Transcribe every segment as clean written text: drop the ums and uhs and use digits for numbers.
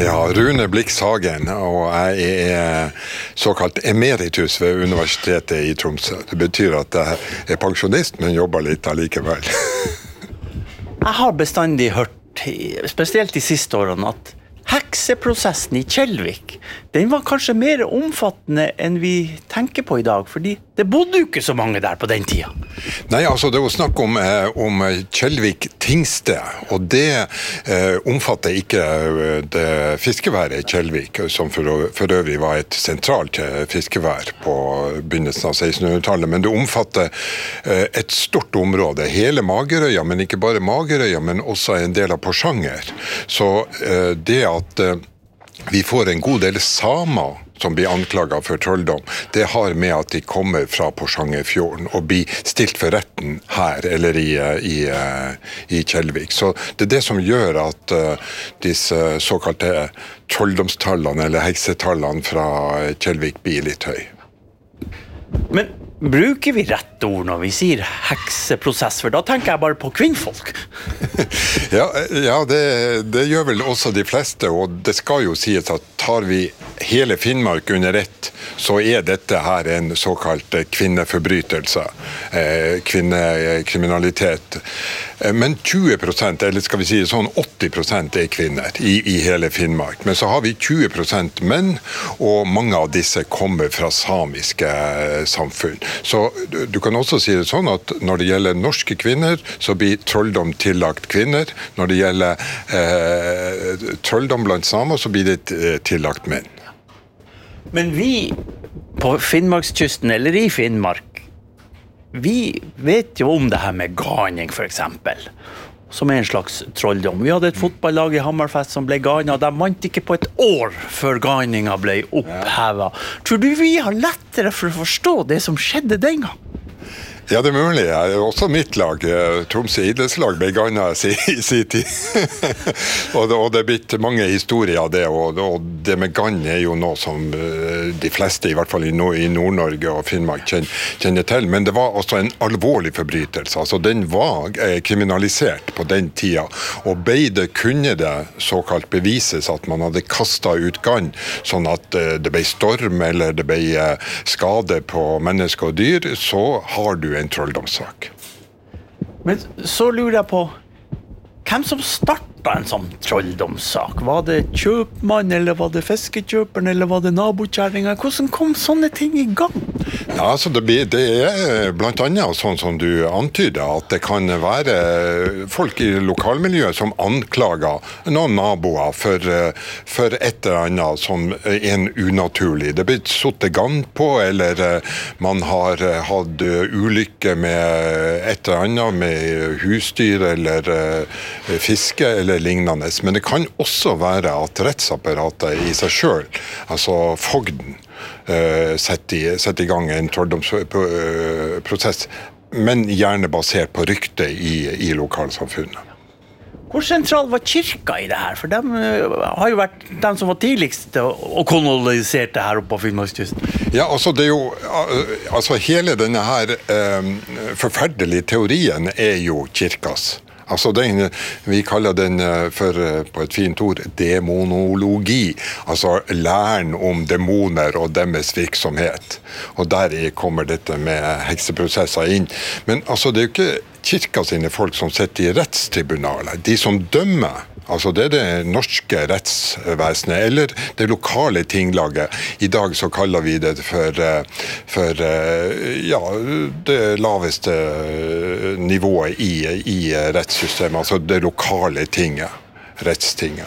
Ja, Rune Blix Hagen, og jeg såkalt emeritus ved Universitetet i Tromsø. Det betyr at jeg pensjonist, men jobber litt allikevel. Jeg har bestandig hørt, spesielt de siste årene, at hekseprosessen i Kjellvik, den var kanskje mer omfattende enn vi tenker på i dag, fordi det bodde jo ikke så mange der på den tida. Nei, altså det var snakk om Kjellvik tingsted, og det omfatter ikke det fiskeværet Kjellvik, som for øvrig var et sentralt fiskevær på begynnelsen av 1600-tallet, men det omfatter et stort område, hele Magerøya, men ikke bare Magerøya, men også en del av Porsanger. Så det at vi får en god del samer som blir anklaget for trolldom, det har med at de kommer fra Porsangerfjorden og blir stilt for retten her, eller i Kjellvik. Så det er det som gjør at disse såkalte trolldomstallene, eller heksetallene fra Kjellvik blir litt høy. Men bruker vi rett ord når vi sier hekseprosess, for da tenker jeg bare på kvinnfolk. Ja, det gjør vel også de fleste, og det skal jo sies at tar vi hele Finnmark under ett, så dette her en såkalt kvinneforbrytelse, kvinnekriminalitet. Men 20%, eller skal vi si sånn 80% kvinner i hele Finnmark. Men så har vi 20% menn, og mange av disse kommer fra samiske samfunn. Så du kan også si det sånn at når det gjelder norske kvinner, så blir trolldom tillagt kvinner. Når det gjelder trolldom blant samer, så blir det tillagt menn. Men vi på Finnmarkskysten, eller i Finnmark, vi vet jo om det her med ganing, for eksempel, som en slags trolldom. Vi hadde et fotballag i Hammerfest som ble ganet, og de vant ikke på et år før ganinga ble opphevet. Tror du vi har lettere for å forstå det som skjedde den gang? Ja, det mulig. Også mitt lag, Tromsø idrettslag, ble ganet i sin tid. og det blitt mange historier av det, og det med gann jo noe som de fleste, i hvert fall i Nord-Norge og Finnmark, kjenner til. Men det var også en alvorlig forbrytelse. Altså, den var kriminalisert på den tida, og kunne det såkalt bevises at man hadde kastet ut gann, sånn at det ble storm eller det ble skade på mennesker og dyr, så har du en trolldomssak. Men så lurer jeg på, hvem som startet en sånn trolldomssak? Var det kjøpmann, eller var det fiskekjøperen, eller var det nabokjerringa? Hvordan kom sånne ting i gang? Ja, altså det blant annet sånn som du antyder, at det kan være folk i lokalmiljøet som anklager noen naboer for et eller annet som en unaturlig. Det blir satt gann på, eller man har hatt ulykke med et eller annet, med husdyr eller fiske eller lignende. Men det kan også være at rettsapparatet i seg selv, altså fogden, setter i gang en trolldomsprosess, men gjerne basert på rykte i lokalsamfunnet. Hvor sentral var kirka i det her? For de har jo vært de som var tidligst og koloniserte her oppe på Finnmarkskysten. Ja, altså det jo, altså hele denne her forferdelige teorien jo kirkas. Altså vi kaller den for, på et fint ord, demonologi, altså læren om demoner og deres virksomhet. Og der kommer dette med hekseprosesser inn. Men altså det jo ikke kirka sine folk som sitter i rettstribunalet, de som dømmer. Altså det det norske rettsvesenet, eller det lokale tinglaget. I dag så kaller vi det for det laveste nivået i rettssystemet, altså det lokale tinget, rettstinget.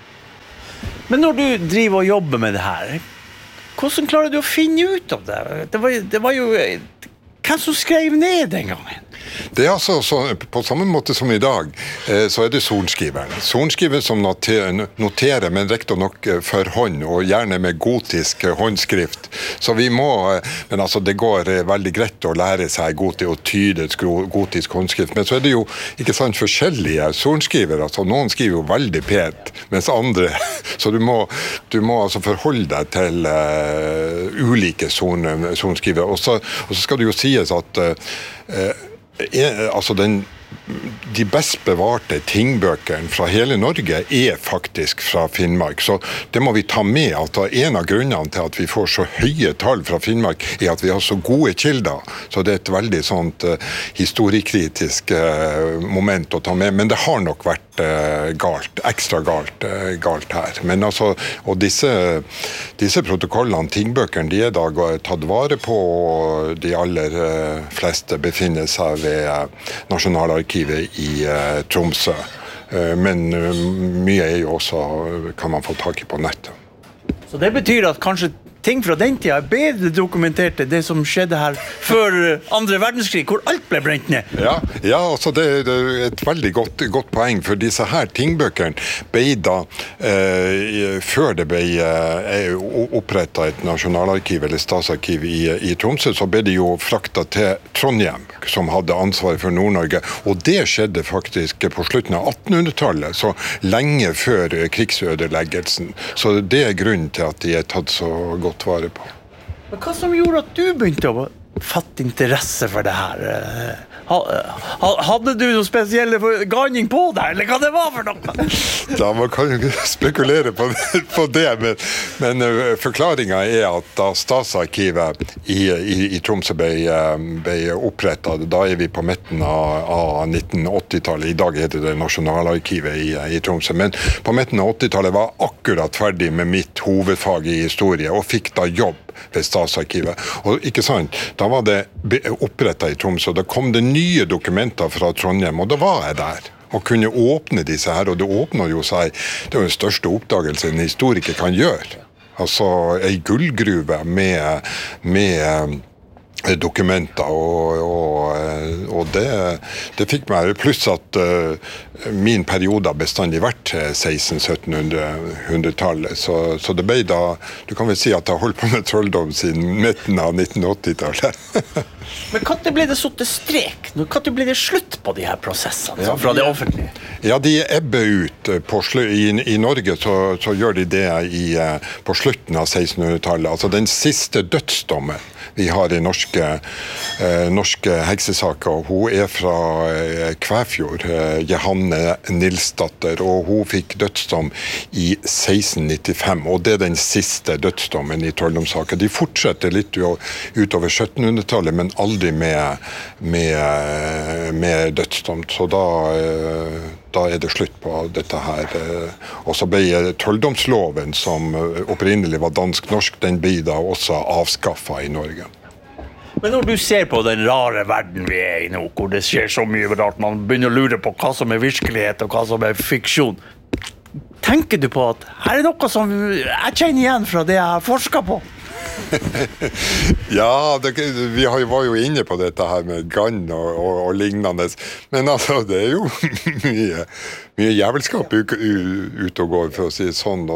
Men når du driver og jobber med det her, hvordan klarer du å finne ut av det? Det var jo hvem som skrev ned den gangen? Det altså på samme måte som i dag, så det sorenskriveren. Sorenskriveren som noterer, men riktig nok for hånd, og gjerne med gotisk håndskrift. Så vi må, men altså det går veldig greit å lære seg og tyde gotisk håndskrift, men så det jo ikke sant forskjellige sorenskrivere, altså noen skriver jo veldig pent, mens andre, så du må altså forholde deg til ulike sorenskrivere, og så skal det jo sies at altså den de best bevarte tingbøkene fra hele Norge faktisk fra Finnmark. Så det må vi ta med, at en av grunnene til at vi får så høye tall fra Finnmark at vi har så gode kilder. Så det et veldig sånt historiekritisk moment å ta med. Men det har nok vært ekstra galt her. Men altså, og disse protokollene, tingbøkene, de da tatt vare på, og de aller fleste befinner seg ved Nasjonalarkivet i Tromsø. Men mye jo også, kan man få tak i på nettet. Så det betyr at kanskje ting fra den tida bedre dokumentert det som skjedde her før andre verdenskrig, hvor alt ble brent ned. Ja, altså det et veldig godt poeng, for disse her tingbøkene ble da, før det ble opprettet et nasjonalarkiv eller statsarkiv i Tromsø, så ble det jo fraktet til Trondheim, som hadde ansvar for Nord-Norge, og det skjedde faktisk på slutten av 1800-tallet, så lenge før krigsødeleggelsen. Så det grunnen til at de tatt så godt vare på. Men hva som gjorde at du begynte å fatte interesse for det her? Hadde du noe spesielle ganing på deg, eller hva det var for noe? Ja, man kan jo spekulere på det, men forklaringen at da Statsarkivet i Tromsø ble opprettet, da vi på midten av 1980-tallet, i dag heter det Nasjonalarkivet i Tromsø, men på midten av 80-tallet var akkurat ferdig med mitt hovedfag i historie, og fikk da jobb ved Statsarkivet. Og ikke sant, da var det opprettet i Tromsø, og da kom det nye dokumenter fra Trondheim, og da var jeg der og kunne åpne disse her, og det åpner jo seg, det er jo den største oppdagelsen en historiker kan gjøre. Altså en gullgruve med dokumenter, og det fikk meg, pluss at min periode har bestandig vært 1600-1700-tallet, så det ble da, du kan vel si at jeg holdt på med trolldom siden midten av 1980-tallet. Men hva ble det satt strek? Hva ble det slutt på de her prosessene fra det offentlige? Ja, de ebber ut. I Norge så gjør de det på slutten av 1600-tallet. Altså den siste dødsdommen vi har i norske heksesaker. Hun fra Kvæfjord, Johanne Nilsdatter, og hun fikk dødsdom i 1695, og det den siste dødsdommen i trolldomssaker. De fortsetter litt utover 1700-tallet, men aldri med dødsdom. Så da det slutt på dette her. Og så ble trolldomsloven, som opprinnelig var dansk-norsk, den ble da også avskaffet i Norge. Men når du ser på den rare verden vi i nå, hvor det skjer så mye rart, man begynner å lure på hva som virkelighet og hva som fiksjon, tenker du på at her noe som jeg kjenner igjen fra det jeg har forsket på? Ja, vi var jo inne på dette her med gann og lignende, men altså, det jo mye jævelskap ut og går, for å si sånn,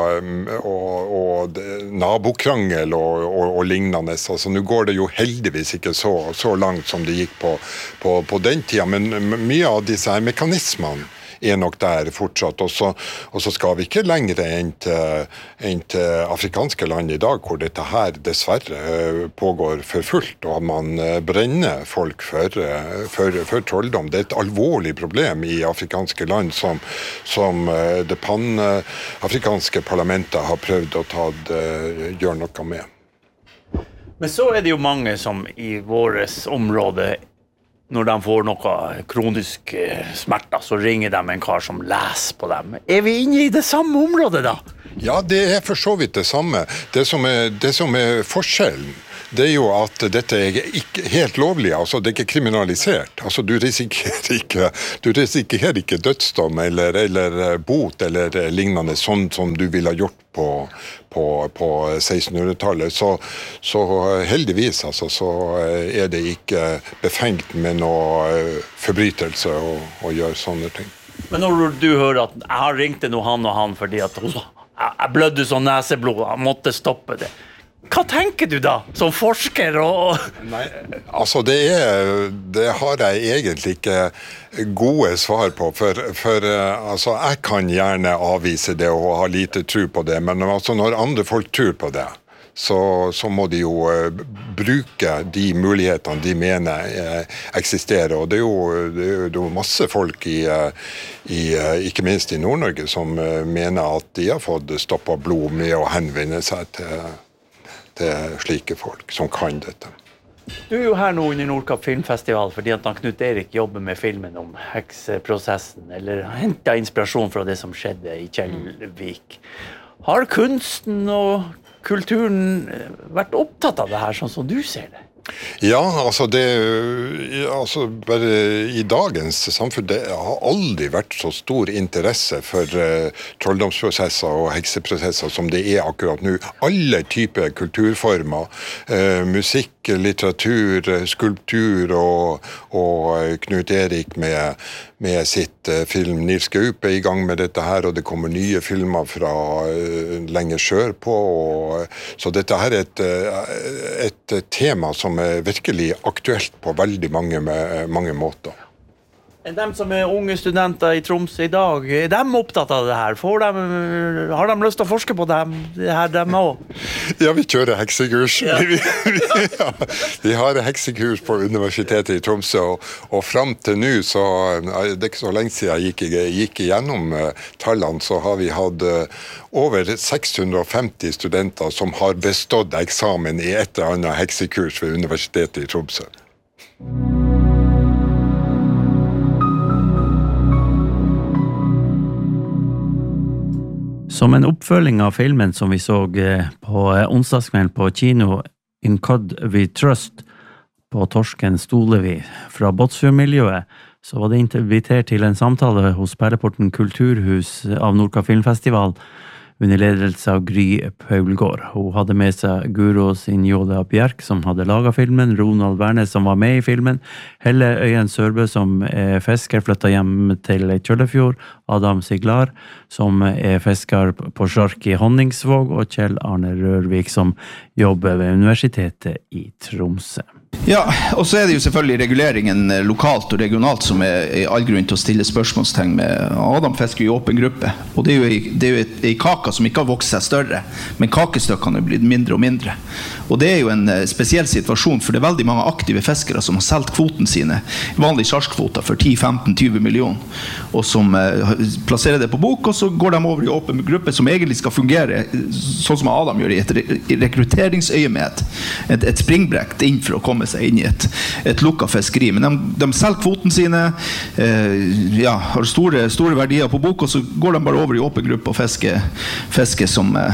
og nabokrangel og lignende. Altså, nå går det jo heldigvis ikke så langt som det gikk på den tida, men mye av disse her mekanismene nok der fortsatt, og så skal vi ikke lenger enn til afrikanske land i dag, hvor dette her dessverre pågår for fullt, og man brenner folk for trolldom. Det et alvorlig problem i afrikanske land som det pan-afrikanske parlamentet har prøvd å gjøre noe med. Men så det jo mange som i våres område, når de får noe kronisk smerter, så ringer de en kar som leser på dem. Vi inne i det samme området da? Ja, det for så vidt det samme. Det som forskjellen, det jo at dette ikke helt lovlig, altså det ikke kriminalisert. Altså du risikerer ikke dødsdom eller bot eller lignende, sånn som du ville ha gjort på 1600-tallet. Så heldigvis altså, så det ikke befengt med noe forbrytelse å gjøre sånne ting. Men når du hører at jeg har ringt til han og han fordi at jeg blødde sånn neseblod, jeg måtte stoppe det. Hva tenker du da, som forsker? Nei, altså det har jeg egentlig ikke gode svar på, for altså, jeg kan gjerne avvise det og ha lite tro på det, men altså, når andre folk tror på det, så må de jo bruke de mulighetene de mener eksisterer. Og det er jo masse folk ikke minst i Nord-Norge som mener at de har fått stoppet blod med å henvende seg til slike folk som kan dette. Du er jo her nå under Nordkapp Filmfestival fordi at Knut Erik jobber med filmen om hekseprosessen, eller hentet inspirasjon fra det som skjedde i Kjellvik. Har kunsten og kulturen vært opptatt av det her, sånn som du ser det? Ja, altså bare i dagens samfunn, det har aldri vært så stor interesse for trolldomsprosesser og hekseprosesser som det er akkurat nå. Alle typer kulturformer, musikk, litteratur, skulptur og Knut Erik med sitt film Nils Gaup i gang med dette her, og det kommer nye filmer fra lenger sør på, så dette her er et tema som er virkelig aktuelt på veldig mange måter. De som er unge studenter i Tromsø i dag, er de opptatt av det her? Har de lyst til å forske på det her, de også? Ja, vi kjører heksekurs. Ja. Vi har heksekurs på Universitetet i Tromsø, og frem til nå, så det er ikke så lenge siden jeg gikk igjennom tallene, så har vi hatt over 650 studenter som har bestått eksamen i et eller annet heksekurs ved Universitetet i Tromsø. Som en oppfølging av filmen som vi så på onsdagskvelden på kino In God We Trust på Torsken Stolevi fra Båtsfjord-miljøet, så var det invitert til en samtale hos Perleporten Kulturhus av Nordkapp Filmfestival under ledelse av Gry Paulgård. Hun hadde med seg Guro Sinjola Bjerk, som hadde laget filmen, Ronald Wernes, som var med i filmen, Helle Øyen Sørbø, som er fisker, flyttet hjem til Kjøllefjord, Adam Siglar, som er fisker på Sjark i Honningsvåg, og Kjell Arne Rørvik, som jobber ved Universitetet i Tromsø. Ja, og så er det jo selvfølgelig reguleringen lokalt og regionalt som er all grunn til å stille spørsmålstegn med. Adam fisker i åpen gruppe, og det er jo en kaka som ikke har vokst seg større, men kakestykkene er blitt mindre og mindre. Og det er jo en spesiell situasjon, for det er veldig mange aktive fiskere som har solgt kvoten sine, vanlige sjarskvoter for 10-15-20 millioner, og som plasserer det på bok, og så går de over i åpen gruppe som egentlig skal fungere sånn som Adam gjør i et rekrutteringsøyemed, et springbrekk inn for å komme seg inn i et lukket fiskeri. Men de selger kvoten sine, har store verdier på bok, og så går de bare over i åpen gruppe og fisker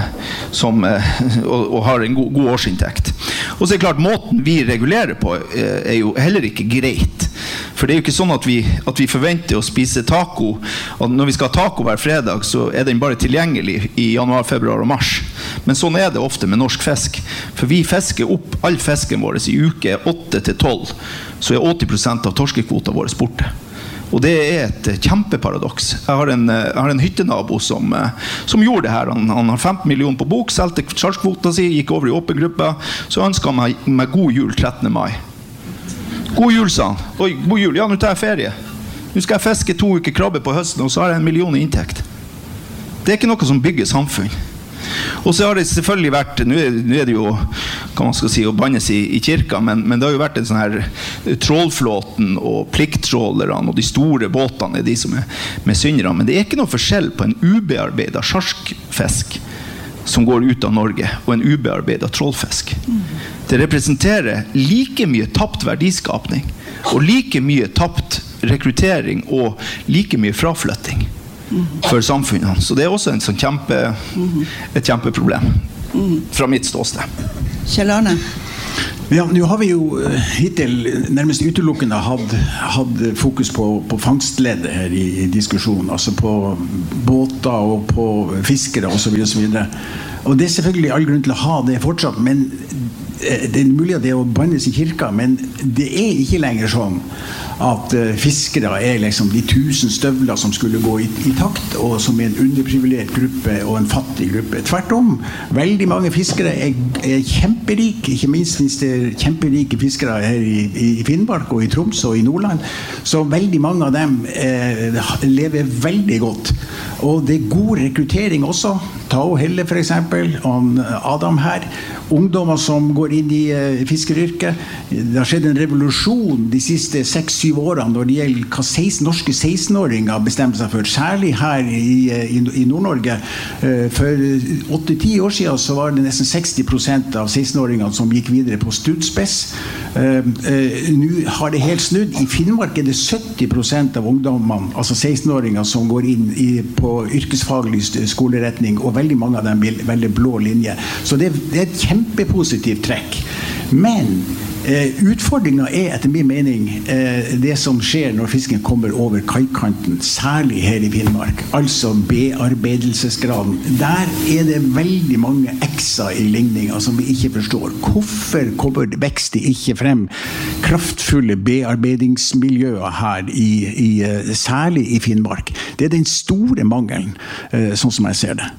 og har en god årsinntekt. Og så er det klart, måten vi regulerer på er jo heller ikke greit. For det er jo ikke sånn at vi forventer å spise taco, og når vi skal ha taco hver fredag, så er den bare tilgjengelig i januar, februar og mars. Men sånn er det ofte med norsk fisk. For vi fisker opp all fisken vår i uke 8-12, så er 80% av torskekvoten vår borte. Og det er et kjempeparadoks. Jeg har en hyttenabo som gjorde det her. Han har 15 millioner på bok, selte sjarskvoten sin, gikk over i åpen gruppe, så ønsket han meg god jul 13. mai. God jul, sa han. Oi, god jul, ja, nå tar jeg ferie. Nå skal jeg fiske 2 uker krabbe på høsten, og så har jeg 1 million i inntekt. Det er ikke noe som bygger samfunn. Og så har det selvfølgelig vært, nå er det jo, hva man skal si, å bannes i kirka, men det har jo vært en sånn her trålflåten og plikttrålerne og de store båtene er de som er med syndere, men det er ikke noe forskjell på en ubearbeidet sjarskfisk som går ut av Norge og en ubearbeidet trålfisk. Det representerer like mye tapt verdiskapning og like mye tapt rekruttering og like mye fraflytting for samfunnet. Så det er også et kjempeproblem fra mitt ståsted. Kjell Arne? Ja, nå har vi jo hittil nærmest utelukkende hatt fokus på fangstleddet her i diskusjonen, altså på båter og på fiskere og så videre. Og det er selvfølgelig all grunn til å ha det fortsatt, men det er mulig at det er å bannes i kirka, men det er ikke lenger sånn at fiskere liksom de 1000 støvler som skulle gå i takt, og som en underprivilegert gruppe og en fattig gruppe. Tvert om, veldig mange fiskere kjemperike, ikke minst finnes det kjemperike fiskere her i Finnmark og i Troms og i Nordland, så veldig mange av dem lever veldig godt. Og det god rekruttering også. Tao Helle for eksempel, og Adam her. Ungdommer som går inn i fiskeryrket. Det har skjedd en revolusjon de siste 6-7 årene når det gjelder hva norske 16-åringer bestemmer seg for, særlig her i Nord-Norge. For 8-10 år siden så var det nesten 60% av 16-åringene som gikk videre på studspes. Nå har det helt snudd. I Finnmark det 70% av ungdommene, altså 16-åringer, som går inn på yrkesfaglig skoleretning, og veldig mange av dem vil velge blå linje. Så det et kjempepositivt trekk. Men utfordringen etter min mening det som skjer når fisken kommer over kaikanten, særlig her i Finnmark, altså bearbeidelsesgraden. Der det veldig mange ekser i ligninger som vi ikke forstår. Hvorfor vekster ikke frem kraftfulle bearbeidingsmiljøer her, særlig i Finnmark? Det den store mangelen, sånn som jeg ser det.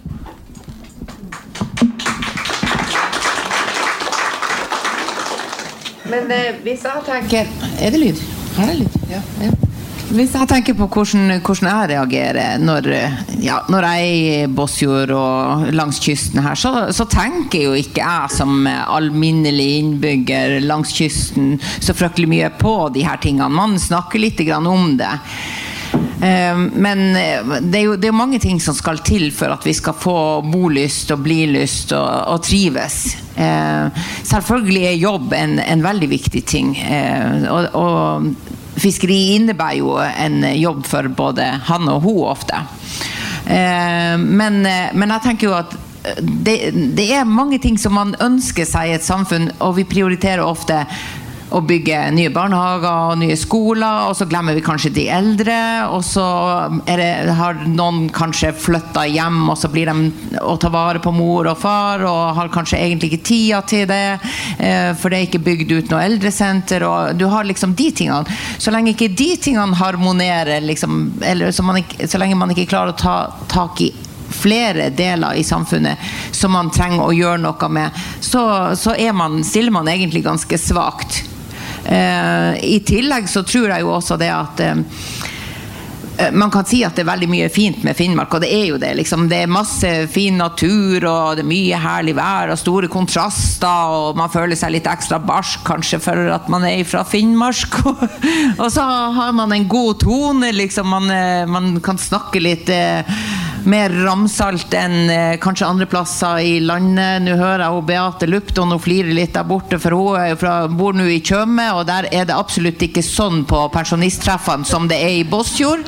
Men hvis jeg tenker... det lyd? Her lyd? Ja. Hvis jeg tenker på hvordan jeg reagerer når jeg i Båtsfjord og langs kysten her, så tenker jo ikke jeg som alminnelig innbygger langs kysten så fryktelig mye på de her tingene. Man snakker litt grann om det. Men det jo mange ting som skal til for at vi skal få bolyst og blilyst og trives. Selvfølgelig jobb en veldig viktig ting, og fiskeri innebærer jo en jobb for både han og hun ofte. Men jeg tenker jo at det mange ting som man ønsker seg i et samfunn, og vi prioriterer ofte å bygge nye barnehager og nye skoler, og så glemmer vi kanskje de eldre, og så har noen kanskje flyttet hjem, og så blir de å ta vare på mor og far, og har kanskje egentlig ikke tida til det, for det ikke bygd ut noe eldresenter, og du har liksom de tingene. Så lenge ikke de tingene harmonerer, liksom, eller så lenge man ikke klarer å ta tak i flere deler i samfunnet som man trenger å gjøre noe med, så stiller man egentlig ganske svagt. I tillegg så tror jeg jo også det at man kan si at det veldig mye fint med Finnmark, og det jo det, liksom. Det masse fin natur, og det mye herlig vær, og store kontraster, og man føler seg litt ekstra barsk, kanskje for at man fra Finnmark, og så har man en god tone, liksom. Man kan snakke litt mer ramsalt enn kanskje andre plasser i landet. Nå hører jeg Beate Lupton og flirer litt der borte, for hun bor nå i Tjøme, og der det absolutt ikke sånn på pensjonisttreffene som det i Båtsfjord.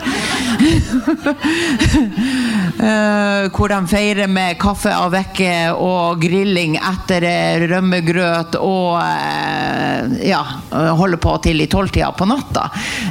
Hvor de feirer med kaffe av vekke og grilling etter rømmegrøt og holder på til i 12-tida på natta.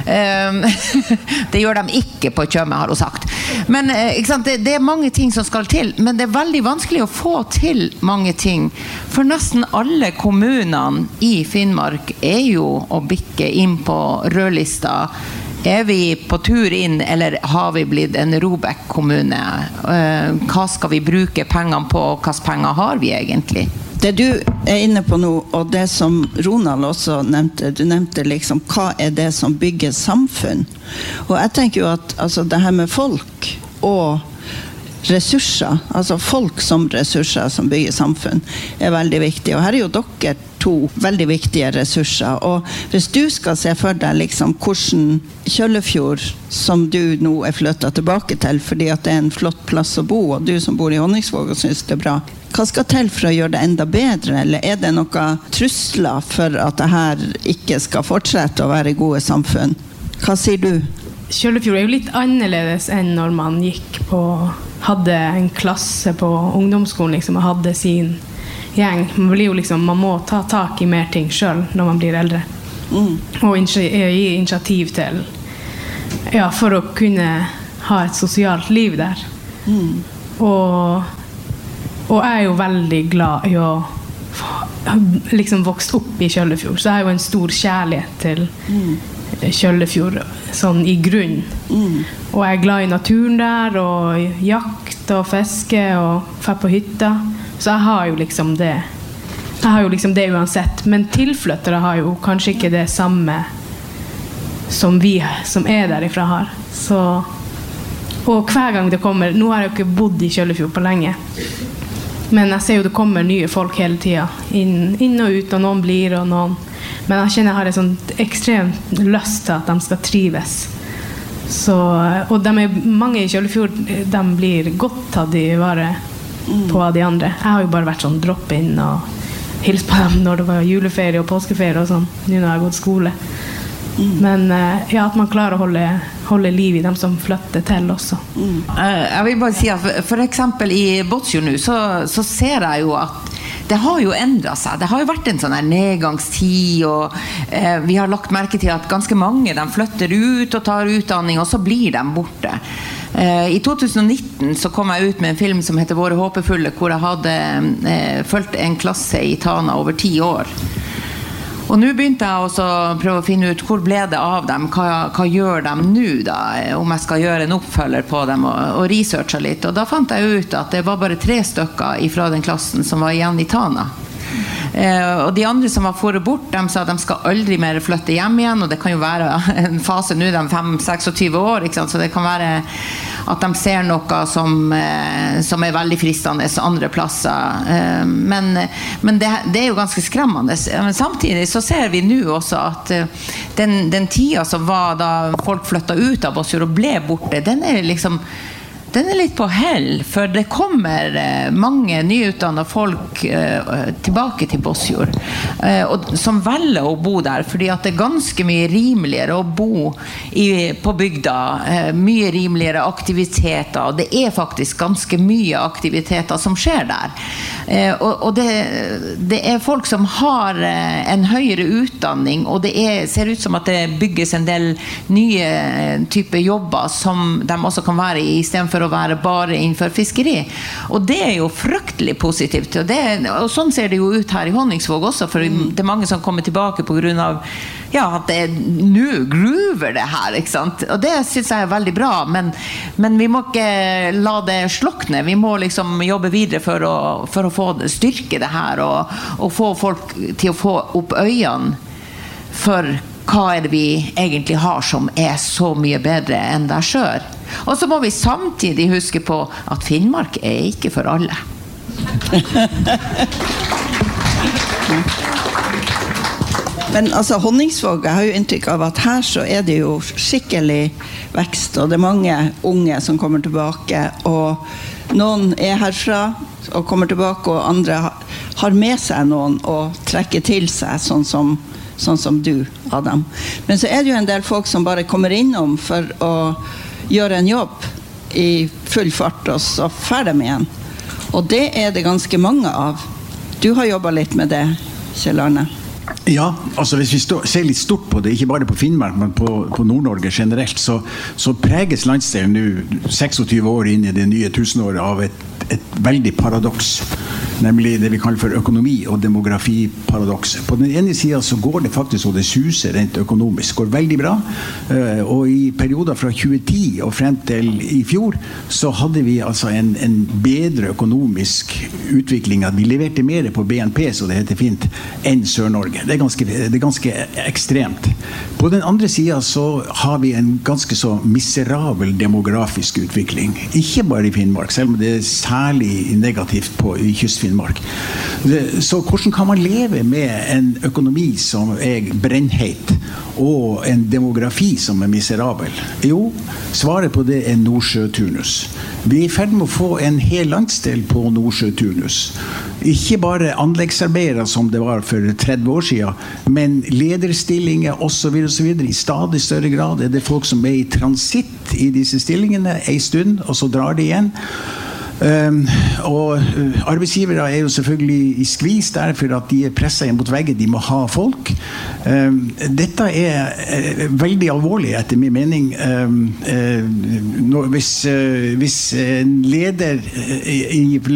Det gjør de ikke på Tjøme, har hun sagt. Men ikke sant, det mange ting som skal til, men det veldig vanskelig å få til mange ting, for nesten alle kommunene i Finnmark jo å bikke inn på rødlista. Vi på tur inn, eller har vi blitt en ROBEK-kommune? Hva skal vi bruke pengene på, og hva penger har vi egentlig? Det du inne på nå, og det som Ronald også nevnte, du nevnte liksom, hva det som bygger samfunn? Og jeg tenker jo at altså, det her med folk og ressurser, altså folk som ressurser som bygger samfunn, veldig viktig. Og her jo dere to veldig viktige ressurser. Og hvis du skal se for deg liksom, hvordan Kjøllefjord, som du nå flyttet tilbake til, fordi at det en flott plass å bo, og du som bor i Honningsvåg og synes det bra, hva skal til for å gjøre det enda bedre? Eller det noen trusler for at det her ikke skal fortsette å være gode samfunn? Hva sier du? Kjøllefjord jo litt annerledes enn når man hadde en klasse på ungdomsskolen liksom, og hadde sin gjeng. Man må ta tak i mer ting selv når man blir eldre. Og gi initiativ til for å kunne ha et sosialt liv der. Og jeg jo veldig glad i å liksom vokst opp i Kjøllefjord, så jeg jo en stor kjærlighet Kjøllefjord sånn I grunn. Og jeg glad I naturen der, og jakt og fiske og fer på hytta. Så jeg har jo liksom det. Jeg har jo liksom det uansett. Men tilflyttere har jo kanskje ikke det samme som vi som derifra har. Så, og hver gang det kommer, nå har jeg jo ikke bodd I Kjøllefjord på lenge, men jeg ser jo det kommer nye folk hele tiden, inn og ut, og noen blir, og noen. Men jeg kjenner jeg har et sånt ekstremt lyst til at de skal trives. Så, og mange I Kjøllefjord, de blir godt tatt I vare på av de andre. Jeg har jo bare vært sånn dropp inn og hils på dem når det var juleferie og påskeferie og sånn, nå når jeg har gått skole. Men ja, at man klarer å holde liv I dem som flytter til også. Jeg vil bare si at for eksempel I Båtsfjord nå, så ser jeg jo at det har jo endret seg. Det har jo vært en sånn her nedgangstid, og vi har lagt merke til at ganske mange de flytter ut og tar utdanning, og så blir de borte. I 2019 så kom jeg ut med en film som heter Våre håpefulle, hvor jeg hadde fulgt en klasse I Tana over 10 år. Og nå begynte jeg også å prøve å finne ut hvor ble det av dem, hva gjør de nå da, om jeg skal gjøre en oppfølger på dem og researche litt. Og da fant jeg ut at det var bare 3 stykker fra den klassen som var igjen I Tana. Og de andre som var foret bort, de sa at de skal aldri mer flytte hjem igjen, og det kan jo være en fase nå, de 5-26 år, ikke sant? Så det kan være at de ser noe som veldig fristende andre plasser. Men det jo ganske skremmende. Men samtidig så ser vi nå også at den tida som var da folk flyttet ut av Båtsfjord og ble borte, den litt på hell, for det kommer mange nyutdannede folk tilbake til Båtsfjord, som velger å bo der, fordi at det ganske mye rimeligere å bo på bygda, mye rimeligere aktiviteter, og det faktisk ganske mye aktiviteter som skjer der. Og det folk som har en høyere utdanning, og det ser ut som at det bygges en del nye typer jobber som de også kan være I stedet for å være bare innenfor fiskeri. Og det jo fryktelig positivt. Og sånn ser det jo ut her I Honningsvåg også, for det mange som kommer tilbake på grunn av at nå groover det her, ikke sant? Og det synes jeg veldig bra, men vi må ikke la det slokne. Vi må liksom jobbe videre for å få styrke det her, og få folk til å få opp øynene for hva det vi egentlig har som så mye bedre enn der sør. Og så må vi samtidig huske på at Finnmark ikke for alle. Men altså Honningsvåg, jeg har jo inntrykk av at her så det jo skikkelig vekst, og det mange unge som kommer tilbake, og noen herfra og kommer tilbake, og andre har med seg noen og trekker til seg, sånn som du, Adam. Men så det jo en del folk som bare kommer innom for å gjøre en jobb I full fart, og så ferdig med igjen. Og det det ganske mange av. Du har jobbet litt med det, Kjell Arne. Ja, altså hvis vi ser litt stort på det, ikke bare på Finnmark, men på Nord-Norge generelt, så preges landsdelen nå 26 år inn I det nye tusenåret av et veldig paradoks, nemlig det vi kaller for økonomi- og demografi-paradoks. På den ene siden så går det faktisk, og det suser rent økonomisk, går veldig bra, og I perioder fra 2010 og frem til I fjor, så hadde vi altså en bedre økonomisk utvikling, at vi leverte mer på BNP, så det heter fint, enn Sør-Norge. Det ganske ekstremt. På den andre siden så har vi en ganske så miserabel demografisk utvikling. Ikke bare I Finnmark, selv om det særlig negativt I Kystfinnmark. Så hvordan kan man leve med en økonomi som brennheit, og en demografi som miserabel? Jo, svaret på det Nordsjøturnus. Vi I ferd med å få en hel landsdel på Nordsjøturnus. Ikke bare anleggsarbeidere som det var for 30 år siden, men lederstillinger og så videre. I stadig større grad det folk som I transitt I disse stillingene en stund, og så drar de igjen. Og arbeidsgivere jo selvfølgelig I skvis der for at de presset inn mot veggen, de må ha folk. Dette veldig alvorlig etter min mening. Hvis en leder I